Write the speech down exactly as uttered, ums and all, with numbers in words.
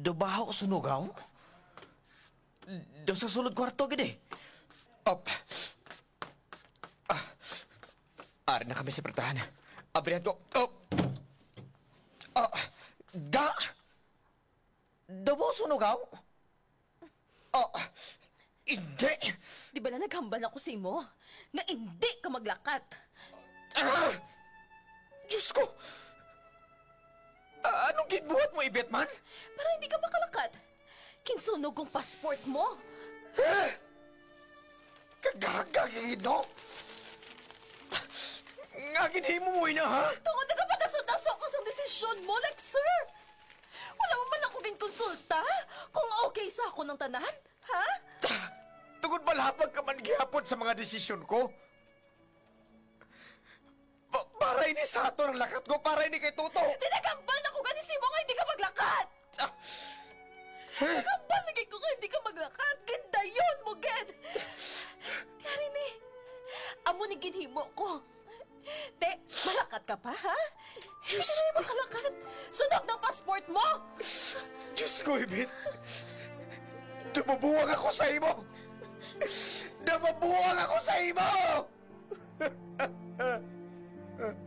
Dubaho sunugaw? Do sa sulod kwarto, gini. Op. Ah. Ari na kami sa pertahan. Abrihan to. Op. Ah. Ga. Dubaho sunugaw? Oh. Hindi. Di ba na naghambal ako sa imo? Na hindi ka maglakat. Ah! Diyos ko! Ah, anong ginbuhat mo, Ibetman? Para hindi ka makalakat. Kinsunog kong passport mo. Eh! Kagagagin, no? Nga ginhimo mo ina, ha? Tungod na ka pagkasundasok ko sa desisyon mo, like, sir. Wala mo man ako ginkonsulta kung okay sa ako ng tanan, ha? Tungod malapag ka man gihapon sa mga desisyon ko. Pa para ini sa ato ng lakat ko, para ini kay Toto. Tinagambal ako ganisi mo nga hindi ka maglakat. Ah! Tinagambal na kay ko nga hindi ka maglakat. Ganda yun mo, Ged. Tiyari ni, amo ni ginhimo ko. Te, malakat ka pa, ha? Hindi ka na makalakat. Sunog ng passport mo. Diyos ko, Ibet. Dumabuwag ako sa imo. Dumabuwag ako sa imo!